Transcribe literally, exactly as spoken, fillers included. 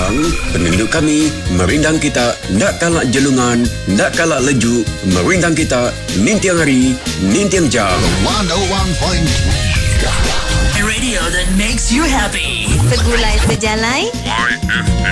Sabang, penunduk kami, merindang kita, nak kalak jelungan, nak kalak leju, merindang kita, nintiang hari, nintiang jam. one oh one point three Radio that makes you happy. Segulai sejalai. Y F M.